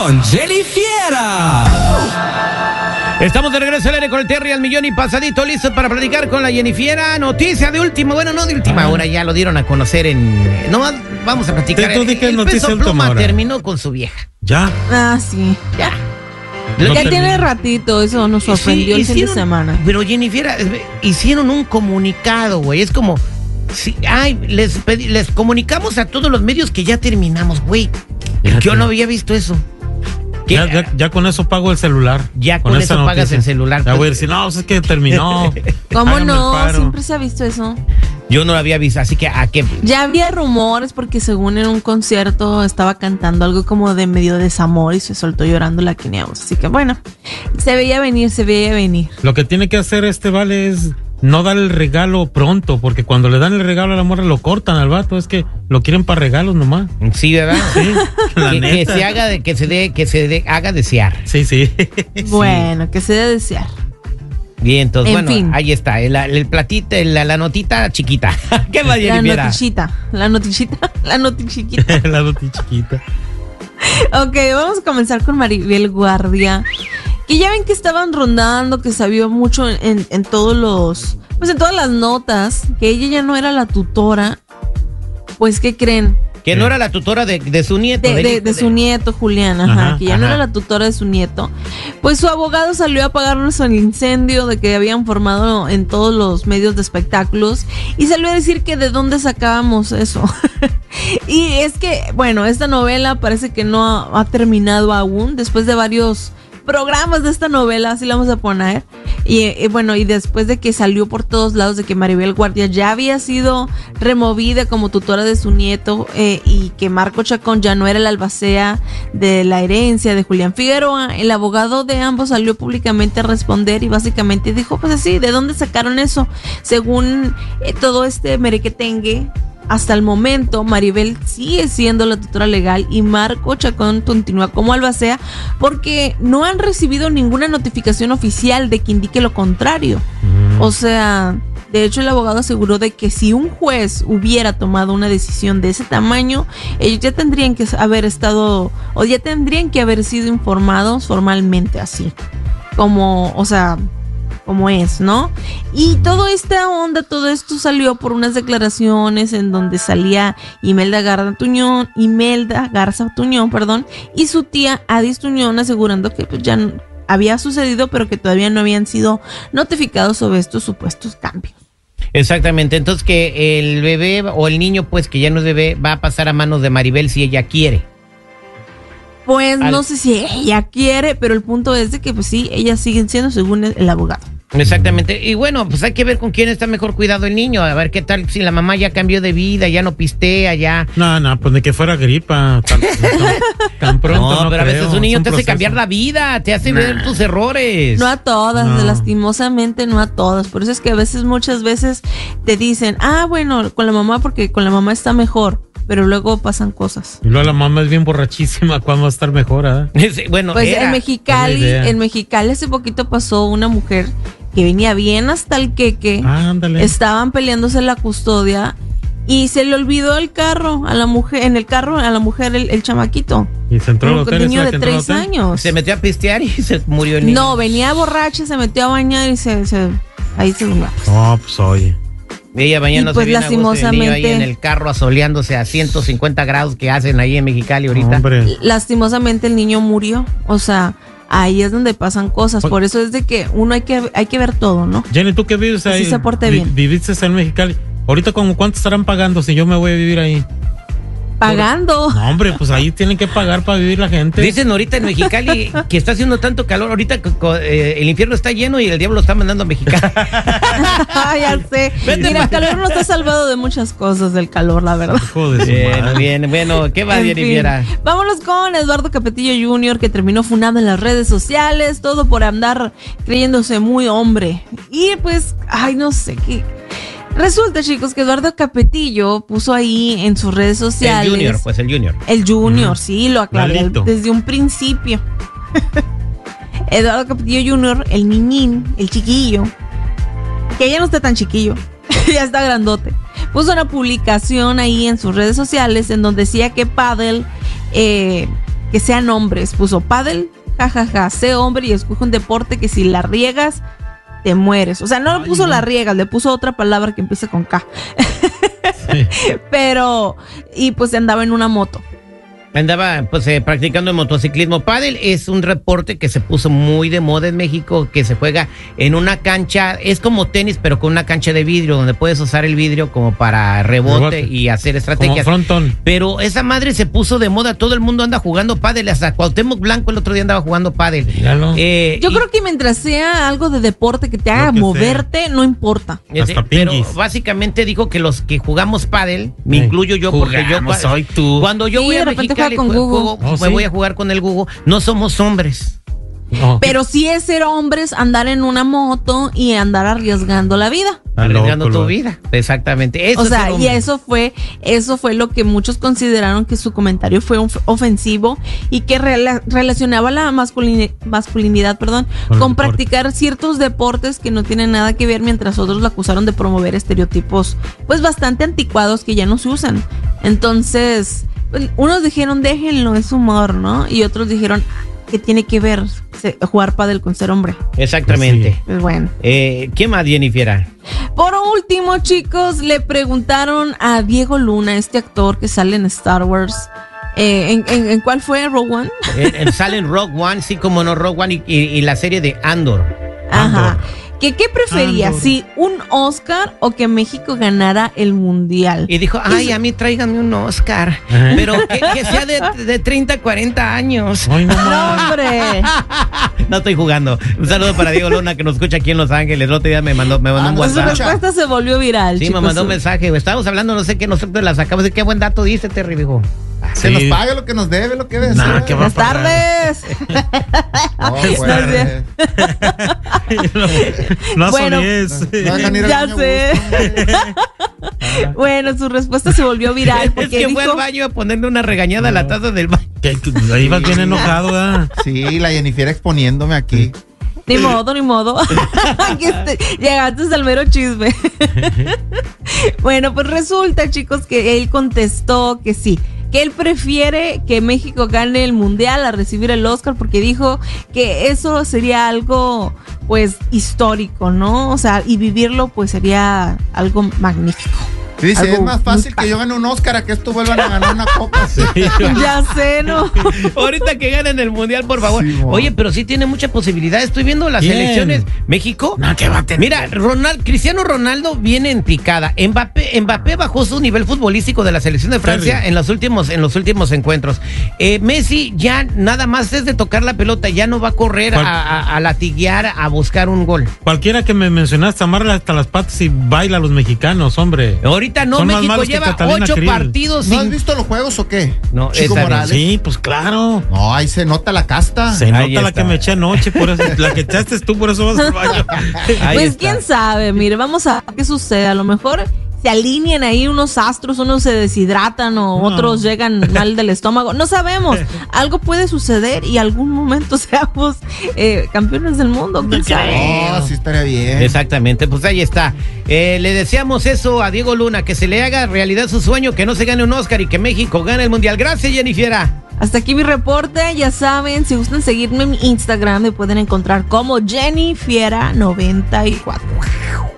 con Jennifiera. Estamos de regreso al aire con el Terry al millón y pasadito, listos para platicar con la Jennifiera. Noticia de última, bueno, no de última hora, ya lo dieron a conocer en... No, vamos a platicar. El Peso Pluma terminó con su vieja. ¿Ya? Ah, sí. Ya. Ya tiene ratito, eso nos sorprendió el fin de semana. Pero Jennifiera, hicieron un comunicado, güey, es como... Sí, les comunicamos a todos los medios que ya terminamos, güey. Yo no había visto eso. Ya con eso pago el celular. Ya con eso pagas el celular. Ya voy a decir, no, es que terminó. ¿Cómo no? Siempre se ha visto eso. Yo no lo había visto, así que ¿a qué? Ya había rumores porque según en un concierto estaba cantando algo como de medio desamor y se soltó llorando la Quineaus. Así que bueno, se veía venir. Lo que tiene que hacer Vale es no dar el regalo pronto, porque cuando le dan el regalo a la morra lo cortan al vato, es que lo quieren para regalos nomás. Sí, ¿verdad? Sí, que se haga haga desear. Sí. Bueno, que se dé desear. Bien, entonces, En fin. Ahí está, el platito, la notita chiquita. ¿Qué va, Jennifiera? La notichiquita. La notichiquita. Ok, vamos a comenzar con Maribel Guardia. Que ya ven que estaban rondando, que se vio mucho en todos los... Pues en todas las notas, que ella ya no era la tutora. Pues, ¿qué creen? Que no era la tutora de su nieto. De su nieto, Julián, que ya no era la tutora de su nieto. Pues su abogado salió a apagarnos el incendio de que habían formado en todos los medios de espectáculos y salió a decir que de dónde sacábamos eso. Y es que, bueno, esta novela parece que no ha terminado aún, después de varios programas de esta novela, así la vamos a poner. Y bueno, y después de que salió por todos lados de que Maribel Guardia ya había sido removida como tutora de su nieto y que Marco Chacón ya no era el albacea de la herencia de Julián Figueroa, el abogado de ambos salió públicamente a responder y básicamente dijo, pues así, ¿de dónde sacaron eso? Según todo este merequetengue, hasta el momento, Maribel sigue siendo la tutora legal y Marco Chacón continúa como albacea porque no han recibido ninguna notificación oficial de que indique lo contrario. O sea, de hecho el abogado aseguró de que si un juez hubiera tomado una decisión de ese tamaño, ellos ya tendrían que haber estado, o ya tendrían que haber sido informados formalmente así. Como, o sea... como es, ¿no? Y toda esta onda, todo esto salió por unas declaraciones en donde salía Imelda Garza Tuñón, y su tía Adis Tuñón asegurando que pues ya había sucedido, pero que todavía no habían sido notificados sobre estos supuestos cambios. Exactamente, entonces que el bebé o el niño, pues que ya no es bebé, va a pasar a manos de Maribel si ella quiere. Pues no sé si ella quiere, pero el punto es de que pues sí, ellas siguen siendo según el abogado. Exactamente, y bueno, pues hay que ver con quién está mejor cuidado el niño, a ver qué tal si la mamá ya cambió de vida, ya no pistea, ya... No, pues de que fuera gripa, tan pronto no pero creo. A veces un niño te hace cambiar la vida, te hace ver tus errores. No a todas, lastimosamente no a todas, por eso es que a veces, muchas veces te dicen, bueno, con la mamá porque con la mamá está mejor. Pero luego pasan cosas. Y luego la mamá es bien borrachísima, ¿cuándo va a estar mejor? Sí, bueno, pues en Mexicali hace poquito pasó una mujer que venía bien hasta el queque. Estaban peleándose la custodia y se le olvidó el carro a la mujer, el chamaquito. Y se entró al hotel. Un niño de 3 años. Se metió a pistear y se murió el niño. No, venía borracha, se metió a bañar y ahí se durmió. No, pues oye. Ella bañándose pues, bien a gusto, el niño ahí en el carro asoleándose a 150 grados que hacen ahí en Mexicali ahorita. Lastimosamente el niño murió, o sea, ahí es donde pasan cosas, por eso es de que uno hay que ver todo, ¿no? Jenny, ¿tú qué vives ahí? Así se porte bien. ¿Viviste en Mexicali? Ahorita, ¿cuánto estarán pagando si yo me voy a vivir ahí? Pagando. No, hombre, pues ahí tienen que pagar para vivir la gente. Dicen ahorita en Mexicali que está haciendo tanto calor. Ahorita el infierno está lleno y el diablo está mandando a Mexicali. Ya sé. Mira, el calor nos ha salvado de muchas cosas, del calor, la verdad. Bien, bueno, ¿qué va, Jennifiera? Vámonos con Eduardo Capetillo Jr., que terminó funado en las redes sociales, todo por andar creyéndose muy hombre. Y pues, no sé qué. Resulta, chicos, que Eduardo Capetillo puso ahí en sus redes sociales. El Junior. Sí, lo aclaré desde un principio. Eduardo Capetillo Jr., el niñín, el chiquillo, que ya no está tan chiquillo, ya está grandote, puso una publicación ahí en sus redes sociales en donde decía que Paddle, que que sean hombres. Puso pádel, jajaja, sé hombre y escoge un deporte que si la riegas, te mueres. O sea, no le puso la riegas, le puso otra palabra que empieza con K. Sí. Pero, y pues andaba en una moto. Andaba pues practicando el motociclismo. Pádel es un deporte que se puso muy de moda en México, que se juega en una cancha, es como tenis pero con una cancha de vidrio, donde puedes usar el vidrio como para rebote y hacer estrategias. Como frontón. Pero esa madre se puso de moda, todo el mundo anda jugando pádel, hasta Cuauhtémoc Blanco el otro día andaba jugando pádel. Yo creo que mientras sea algo de deporte que te haga moverte, no importa. Pero básicamente dijo que los que jugamos pádel, me incluyo yo, porque yo soy tú. Cuando yo voy a Mexicali, con Google. Me voy a jugar con el Google. No somos hombres. No. Pero sí es ser hombres, andar en una moto y andar arriesgando la vida. Arriesgando tu vida. Exactamente. Eso, o sea, y eso fue lo que muchos consideraron que su comentario fue ofensivo y que relacionaba la masculinidad, con practicar ciertos deportes que no tienen nada que ver, mientras otros lo acusaron de promover estereotipos pues bastante anticuados que ya no se usan. Entonces, unos dijeron, déjenlo, es humor, ¿no? Y otros dijeron, ¿qué tiene que ver jugar pádel con ser hombre? Exactamente. Pues bueno. ¿Qué más, Jennifer? Por último, chicos, le preguntaron a Diego Luna, este actor que sale en Star Wars. ¿En cuál fue? ¿Rogue One? Sale en Rogue One, sí, como no, Rogue One y la serie de Andor. Ajá. ¿Qué prefería? ¿Si un Oscar o que México ganara el Mundial? Y dijo, ay, a mí tráiganme un Oscar, pero que sea de 30, 40 años. Ay, no, hombre. No estoy jugando. Un saludo para Diego Luna, que nos escucha aquí en Los Ángeles. El otro día me mandó un WhatsApp. Su respuesta se volvió viral, sí, chicos. Me mandó un mensaje. Estábamos hablando, no sé qué, nosotros la sacamos. ¿Qué buen dato dice, Terry, dijo? Se nos paga lo que nos debe, lo que debe ser. Buenas tardes. Bueno, ya sé. Bueno, su respuesta se volvió viral porque es que fue al baño a ponerle una regañada a la taza del baño. Ahí vas bien enojado, ¿verdad? Sí, la Jennifer exponiéndome aquí. Ni modo. Llegaste al mero chisme. Bueno, pues resulta, chicos, que él contestó que sí, que él prefiere que México gane el Mundial a recibir el Oscar, porque dijo que eso sería algo pues histórico, ¿no? O sea, y vivirlo pues sería algo magnífico. Dice, es más fácil que yo gane un Oscar a que estos vuelvan a ganar una copa. Sí. Ya sé, ¿no? Ahorita que ganen el Mundial, por favor. Sí, oye, pero sí tiene mucha posibilidad. Estoy viendo las elecciones. México. No, ¿qué va a tener? Mira, Cristiano Ronaldo viene en picada. Mbappé bajó su nivel futbolístico de la selección de Francia en los últimos encuentros. Messi ya nada más es de tocar la pelota, ya no va a correr a latiguear, a buscar un gol. Cualquiera que me mencionaste, amarla hasta las patas y baila a los mexicanos, hombre. Ahorita no, son México lleva 8 partidos. ¿No has visto los juegos o qué? No, Chico Morales. Sí, pues claro. No, ahí se nota la casta. Se nota la que me eché anoche, por eso, la que echaste tú, por eso vas al baño. Pues quién sabe, mire, vamos a ver qué sucede. A lo mejor se alinean ahí unos astros, unos se deshidratan o otros llegan mal del estómago. No sabemos. Algo puede suceder y algún momento seamos campeones del mundo. ¿Quién sabe? Oh, sí estaría bien. Exactamente, pues ahí está. Le deseamos eso a Diego Luna, que se le haga realidad su sueño, que no se gane un Oscar y que México gane el Mundial. Gracias, Jennifer. Hasta aquí mi reporte. Ya saben, si gustan seguirme en mi Instagram, me pueden encontrar como Jennifiera94.